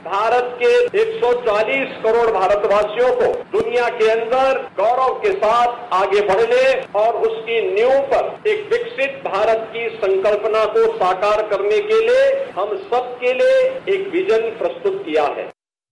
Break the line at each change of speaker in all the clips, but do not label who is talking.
भारत के 140 करोड़ भारतवासियों को दुनिया के अंदर गौरव के साथ आगे बढ़ने और उसकी नींव पर एक विकसित भारत की संकल्पना को साकार करने के लिए हम सबके लिए एक विजन प्रस्तुत किया है।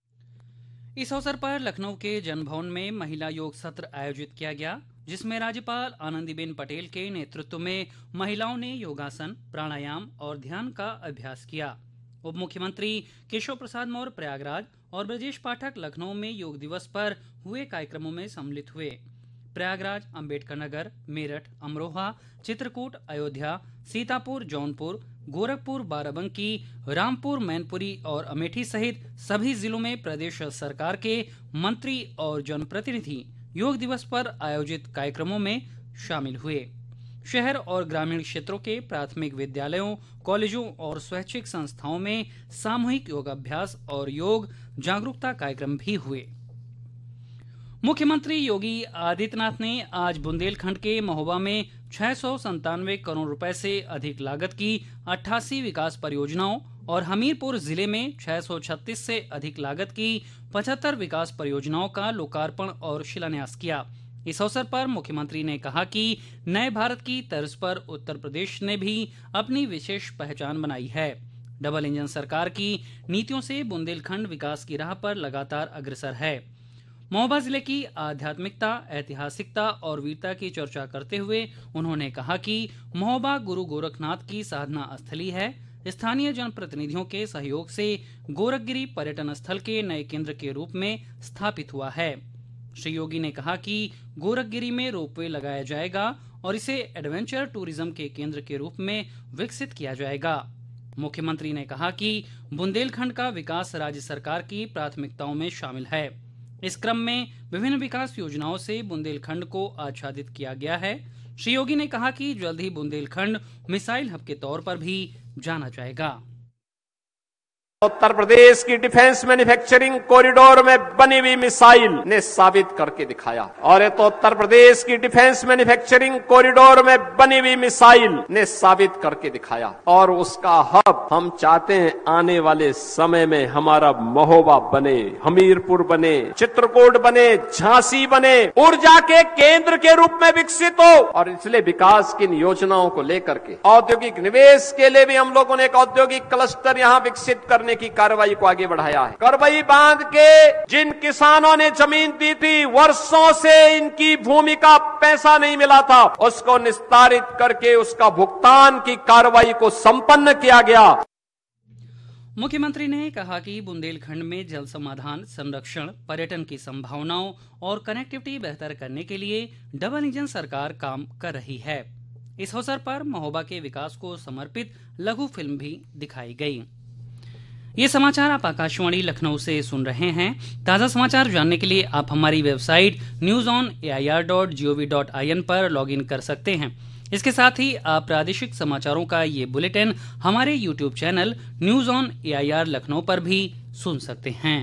इस अवसर पर लखनऊ के जनभवन में महिला योग सत्र आयोजित किया गया, जिसमें राज्यपाल आनंदीबेन पटेल के नेतृत्व में महिलाओं ने योगासन, प्राणायाम और ध्यान का अभ्यास किया। उप मुख्यमंत्री केशव प्रसाद मौर्य प्रयागराज और ब्रजेश पाठक लखनऊ में योग दिवस पर हुए कार्यक्रमों में सम्मिलित हुए। प्रयागराज, अंबेडकर नगर, मेरठ, अमरोहा, चित्रकूट, अयोध्या, सीतापुर, जौनपुर, गोरखपुर, बाराबंकी, रामपुर, मैनपुरी और अमेठी सहित सभी जिलों में प्रदेश सरकार के मंत्री और जनप्रतिनिधि योग दिवस पर आयोजित कार्यक्रमों में शामिल हुए। शहर और ग्रामीण क्षेत्रों के प्राथमिक विद्यालयों, कॉलेजों और स्वैच्छिक संस्थाओं में सामूहिक योगाभ्यास और योग जागरूकता कार्यक्रम भी हुए। मुख्यमंत्री योगी आदित्यनाथ ने आज बुंदेलखंड के महोबा में 697 करोड़ रुपए से अधिक लागत की 88 विकास परियोजनाओं और हमीरपुर जिले में 636 से अधिक लागत की 75 विकास परियोजनाओं का लोकार्पण और शिलान्यास किया। इस अवसर पर मुख्यमंत्री ने कहा कि नए भारत की तर्ज पर उत्तर प्रदेश ने भी अपनी विशेष पहचान बनाई है। डबल इंजन सरकार की नीतियों से बुंदेलखंड विकास की राह पर लगातार अग्रसर है। महोबा जिले की आध्यात्मिकता, ऐतिहासिकता और वीरता की चर्चा करते हुए उन्होंने कहा कि महोबा गुरु गोरखनाथ की साधना स्थली है। स्थानीय जनप्रतिनिधियों के सहयोग से गोरखगिरी पर्यटन स्थल के नए केंद्र के रूप में स्थापित हुआ है। श्री योगी ने कहा कि गोरखगिरी में रोपवे लगाया जाएगा और इसे एडवेंचर टूरिज्म के केंद्र के रूप में विकसित किया जाएगा। मुख्यमंत्री ने कहा कि बुंदेलखंड का विकास राज्य सरकार की प्राथमिकताओं में शामिल है। इस क्रम में विभिन्न विकास योजनाओं से बुंदेलखंड को आच्छादित किया गया है। श्री योगी ने कहा कि जल्द ही बुंदेलखंड मिसाइल हब के तौर पर भी जाना जाएगा।
उत्तर प्रदेश की डिफेंस मैन्युफैक्चरिंग कॉरिडोर में बनी हुई मिसाइल ने साबित करके दिखाया, और ये तो उत्तर प्रदेश की डिफेंस मैन्युफैक्चरिंग कॉरिडोर में बनी हुई मिसाइल ने साबित करके दिखाया। और उसका हब हम चाहते हैं आने वाले समय में हमारा महोबा बने, हमीरपुर बने, चित्रकूट बने, झांसी बने, ऊर्जा के केंद्र के रूप में विकसित हो। और इसलिए विकास की योजनाओं को लेकर के औद्योगिक निवेश के लिए भी हम लोगों ने एक औद्योगिक क्लस्टर यहाँ विकसित करने की कार्रवाई को आगे बढ़ाया है। करवई बांध के जिन किसानों ने जमीन दी थी, वर्षों से इनकी भूमि का पैसा नहीं मिला था, उसको निस्तारित करके उसका भुगतान की कार्रवाई को संपन्न किया गया।
मुख्यमंत्री ने कहा कि बुंदेलखंड में जल समाधान, संरक्षण, पर्यटन की संभावनाओं और कनेक्टिविटी बेहतर करने के लिए डबल इंजन सरकार काम कर रही है। इस अवसर पर महोबा के विकास को समर्पित लघु फिल्म भी दिखाई गई। ये समाचार आप आकाशवाणी लखनऊ से सुन रहे हैं। ताज़ा समाचार जानने के लिए आप हमारी वेबसाइट newsonair.gov.in पर लॉगिन कर सकते हैं। इसके साथ ही आप प्रादेशिक समाचारों का ये बुलेटिन हमारे YouTube channel news on AIR Lucknow पर भी सुन सकते हैं।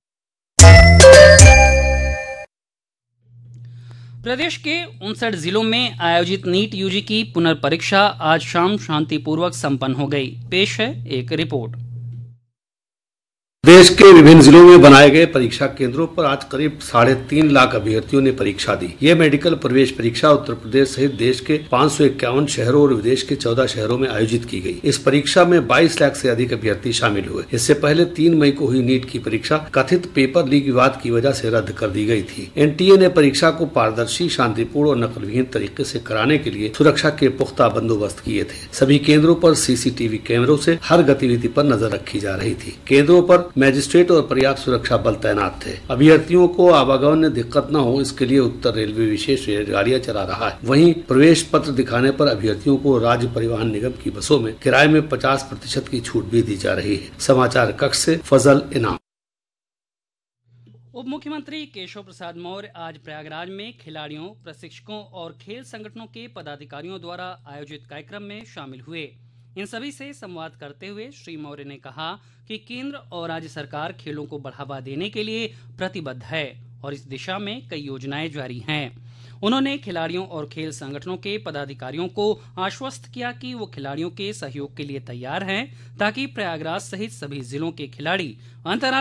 प्रदेश के 59 जिलों में आयोजित नीट यूजी की पुनर्परीक्षा आज शाम शांतिपूर्वक संपन्न हो गई। पेश है एक रिपोर्ट।
देश के विभिन्न जिलों में बनाए गए परीक्षा केंद्रों पर आज करीब 3.5 लाख अभ्यर्थियों ने परीक्षा दी। ये मेडिकल प्रवेश परीक्षा उत्तर प्रदेश सहित देश के 551 शहरों और विदेश के 14 शहरों में आयोजित की गई। इस परीक्षा में 22 लाख से अधिक अभ्यर्थी शामिल हुए। इससे पहले 3 मई को हुई नीट की परीक्षा कथित पेपर लीक विवाद की वजह से रद्द कर दी गई थी। NTA ने परीक्षा को पारदर्शी, शांतिपूर्ण और नकलविहीन तरीके से कराने के लिए सुरक्षा के पुख्ता बंदोबस्त किए थे। सभी केंद्रों पर CCTV कैमरों से हर गतिविधि पर नजर रखी जा रही थी। केंद्रों पर मजिस्ट्रेट और पर्याप्त सुरक्षा बल तैनात थे। अभ्यर्थियों को आवागमन में दिक्कत न हो, इसके लिए उत्तर रेलवे विशेष रेलगाड़ियां चला रहा है। वहीं प्रवेश पत्र दिखाने पर अभ्यर्थियों को राज्य परिवहन निगम की बसों में किराए में 50% की छूट भी दी जा रही है। समाचार कक्ष से फजल इनाम।
उप मुख्यमंत्री केशव प्रसाद मौर्य आज प्रयागराज में खिलाड़ियों, प्रशिक्षकों और खेल संगठनों के पदाधिकारियों द्वारा आयोजित कार्यक्रम में शामिल हुए। इन सभी से संवाद करते हुए श्री मौर्य ने कहा कि केंद्र और राज्य सरकार खेलों को बढ़ावा देने के लिए प्रतिबद्ध है और इस दिशा में कई योजनाएं जारी हैं। उन्होंने खिलाड़ियों और खेल संगठनों के पदाधिकारियों को आश्वस्त किया कि वो खिलाड़ियों के सहयोग के लिए तैयार हैं ताकि प्रयागराज सहित सभी जिलों के खिलाड़ी अंतर्राष्ट्रीय